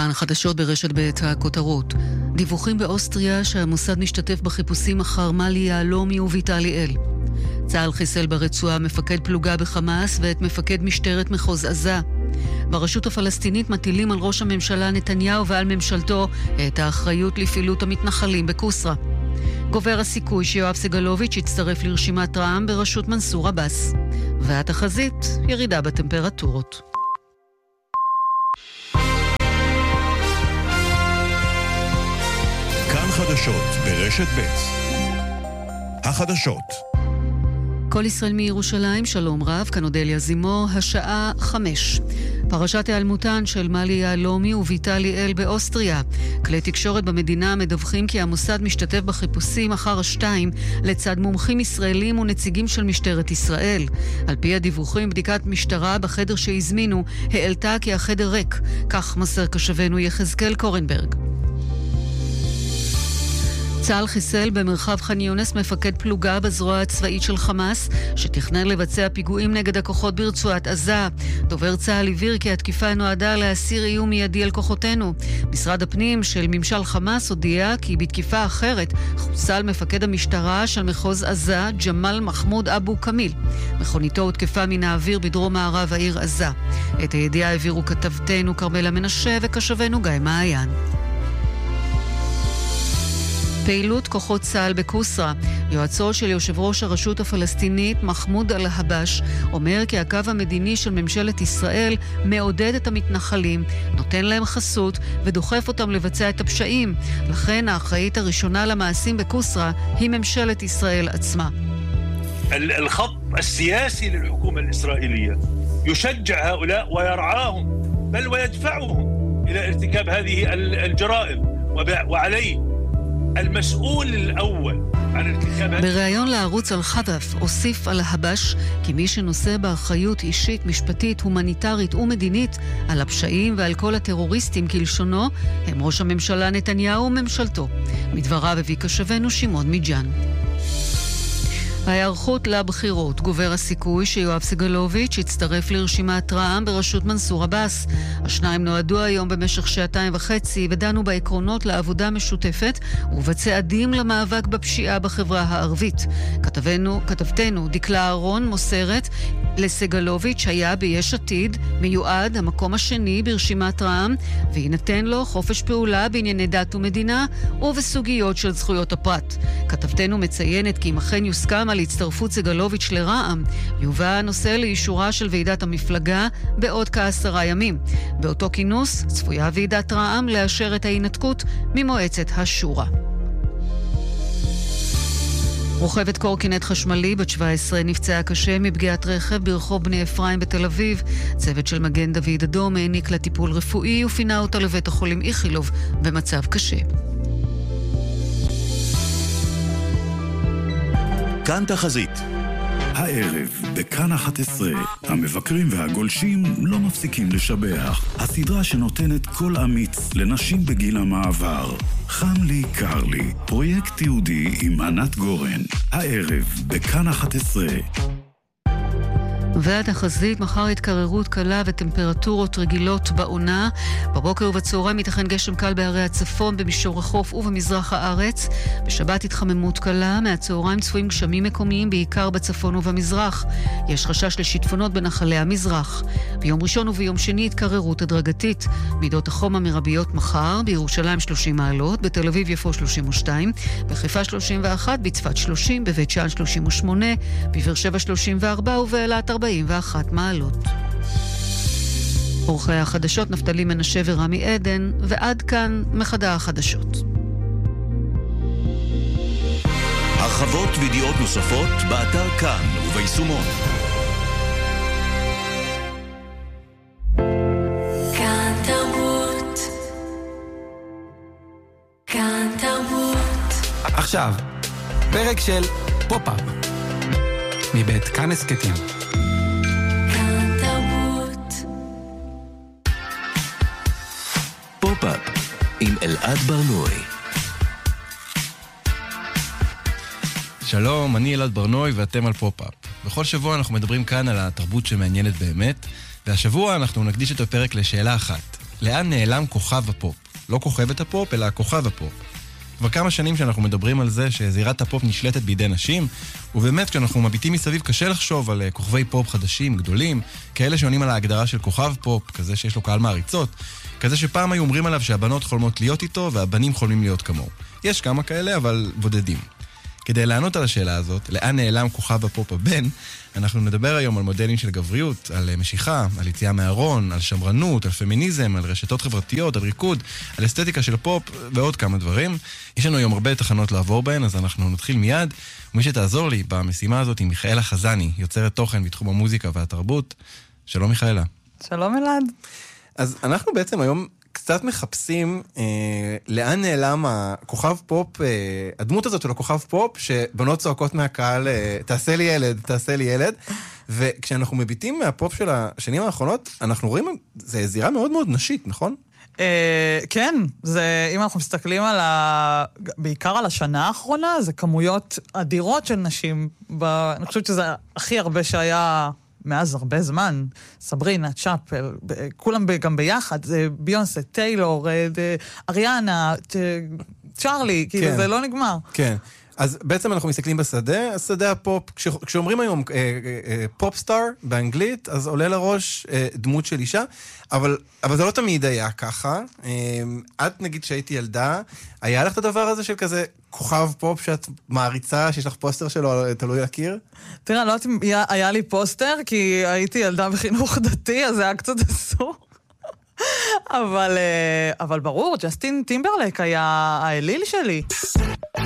כאן חדשות ברשת ב' הכותרות. דיווחים באוסטריה שהמוסד משתתף בחיפושים אחר מלי יהלומי וויטלי אל. צה"ל חיסל ברצועה מפקד פלוגה בחמאס ואת מפקד משטרת מחוז עזה. ברשות הפלסטינית מטילים על ראש הממשלה נתניהו ועל ממשלתו את האחריות לפעילות המתנחלים בקוסרה. גובר הסיכוי שיואב סגלוביץ' יצטרף לרשימת רע"מ בראשות מנסור עבאס. והתחזית, ירידה בטמפרטורות. כאן חדשות ברשת ב' החדשות. כל ישראל מירושלים, שלום רב, כאן אודליה זימו, השעה 5. פרשת היעלמותן של מלי יהלומי וויטלי אל באוסטריה. כלי תקשורת במדינה מדווחים כי המוסד משתתף בחיפושים אחר השתיים לצד מומחים ישראלים ונציגים של משטרת ישראל. על פי הדיווחים, בדיקת משטרה בחדר שהזמינו העלתה כי החדר ריק. כך מסר קשבנו יחזקאל קורנברג. צה"ל חיסל במרחב ח'אן יונס מפקד פלוגה בזרוע הצבאית של חמאס שתכנן לבצע פיגועים נגד הכוחות ברצועת עזה. דובר צה"ל הבהיר כי התקיפה נועדה להסיר איום מיידי על כוחותינו. משרד הפנים של ממשל חמאס הודיע כי בתקיפה אחרת חוסל מפקד המשטרה של מחוז עזה ג'מאל מחמוד אבו כמיל. מכוניתו הותקפה מן האוויר בדרום מערב העיר עזה. את הידיעה העבירו כתבתנו קרמלה מנשה וקשבנו גיא מעיין. פעילות כוחות צה"ל בקוסרה. יועצו של יושב ראש הרשות הפלסטינית מחמוד אל-הבש אומר כי הקו המדיני של ממשלת ישראל מעודד את המתנחלים, נותן להם חסות ודוחף אותם לבצע את הפשעים. לכן האחראית הראשונה למעשים בקוסרה היא ממשלת ישראל עצמה. الخط السياسي للحكومة الإسرائيلية يشجع هؤلاء ويرعاهم بل ويدفعهم إلى ارتكاب هذه الجرائم وعليه المسؤول الأول عن ارتكاب. בריאיון לערוץ אל-חדף הוסיף אל-הבש כי מי שנושא באחריות אישית, משפטית, הומניטרית ומדינית על הפשעים ועל כל הטרוריסטים כלשונו הם ראש הממשלה נתניהו וממשלתו. מדבריו הביא קשבנו שמעון מיג'אן. ההיערכות לבחירות. גובר הסיכוי שיואב סגלוביץ' יצטרף לרשימת רע"מ בראשות מנסור עבאס. השניים נועדו היום במשך 2.5 ודנו בעקרונות לעבודה משותפת ובצעדים למאבק בפשיעה בחברה הערבית. כתבתנו דקלה אהרון מוסרת לסגלוביץ' היה ביש עתיד מיועד המקום השני ברשימת רע"מ ויינתן לו חופש פעולה בענייני דת ומדינה ובסוגיות של זכויות הפרט. כתבתנו מציינת כי אם אכן יוסכם על הצטרפות סגלוביץ' לרע"מ, יובא הנושא לאישורה של ועידת המפלגה בעוד כ10 ימים. באותו כינוס צפויה ועידת רע"מ לאשר את ההינתקות ממועצת השורה. רוכבת קורקינט חשמלי בת 17 נפצעה קשה מפגיעת רכב ברחוב בני אפרים בתל אביב. צוות של מגן דוד אדום העניק לה טיפול רפואי ופינה אותה לבית החולים איכילוב במצב קשה. כאן תחזית. הערב, בכאן 11, המבקרים והגולשים לא מפסיקים לשבח. הסדרה שנותנת קול אמיץ לנשים בגיל המעבר. חם לי, קר לי. פרויקט תיעודי עם ענת גורן. הערב, בכאן 11. והתחזית, מחר התקררות קלה וטמפרטורות רגילות בעונה. בבוקר ובצהריים ייתכן גשם קל בערי הצפון, במישור החוף ובמזרח הארץ. בשבת התחממות קלה, מהצהריים צפויים גשמים מקומיים בעיקר בצפון ובמזרח. יש חשש לשיטפונות בנחלי המזרח. ביום ראשון וביום שני התקררות הדרגתית. מידות החום המרביות מחר, בירושלים 30 מעלות, בתל אביב יפו 32, בחיפה 31, בצפת 30, בבית שאן 38, בבאר שבע 34 ובאילת 41 מעלות. עורכי החדשות נפתלי מנשה ורמי עדן, ועד כאן מחדר החדשות. הרחבות וידיעות נוספות באתר כאן וביישומון. כאן תרבות. כאן תרבות. עכשיו, פרק של פופ-אפ מבית כאן הסקטים. פופ-אפ עם אלעד ברנוי. שלום, אני אלעד ברנוי ואתם על פופ-אפ. בכל שבוע אנחנו מדברים כאן על התרבות שמעניינת באמת, והשבוע אנחנו נקדיש את הפרק לשאלה אחת. לאן נעלם כוכב הפופ? לא כוכבת הפופ, אלא כוכב הפופ. כבר כמה שנים שאנחנו מדברים על זה שזירת הפופ נשלטת בידי נשים, ובאמת כשאנחנו מביטים מסביב קשה לחשוב על כוכבי פופ חדשים, גדולים, כאלה שעונים על ההגדרה של כוכב פופ, כזה שיש לו קהל מעריצות, כזה שפעם היו אומרים עליו שהבנות חולמות להיות איתו והבנים חולמים להיות כמוהו. יש כמה כאלה, אבל בודדים. כדי לענות על השאלה הזאת, לאן נעלם כוכב הפופ הבן, אנחנו נדבר היום על מודלים של גבריות, על משיכה, על יציאה מהארון, על שמרנות, על פמיניזם, על רשתות חברתיות, על ריקוד, על אסתטיקה של פופ ועוד כמה דברים. יש לנו היום הרבה תחנות לעבור בהן, אז אנחנו נתחיל מיד. ומי שתעזור לי במשימה הזאת היא מיכאלה חזני, יוצרת תוכן בתחום המוזיקה והתרבות. שלום מיכאלה. שלום אלעד. אז אנחנו בעצם היום קצת מחפשים לאן נעלם הכוכב פופ, הדמות הזאת של הכוכב פופ, שבנות צועקות מהקהל, תעשה לי ילד, תעשה לי ילד. וכשאנחנו מביטים מהפופ של השנים האחרונות, אנחנו רואים, זה זירה מאוד מאוד נשית, נכון? כן, זה, אם אנחנו מסתכלים בעיקר על השנה האחרונה, זה כמויות אדירות של נשים. אני חושבת שזה הכי הרבה שהיה מאז הרבה זמן, סברינה, צ'אפל, כולם גם ביחד, זה ביונסה, טיילור, אריאנה, צ'ארלי, כאילו זה לא נגמר. כן. אז בעצם אנחנו מסתכלים בשדה, השדה הפופ, כשאומרים היום פופסטאר באנגלית, אז עולה לראש דמות של אישה, אבל זה לא תמיד היה ככה. את נגיד שהייתי ילדה, היה לך את הדבר הזה של כזה כוכב פופ שאת מעריצה, שיש לך פוסטר שלו, תלוי להכיר? תראה, לא יודעת אם היה לי פוסטר, כי הייתי ילדה בחינוך דתי, אז זה היה קצת אסור. אבל ברור, ג'סטין טימברלק היה האליל שלי.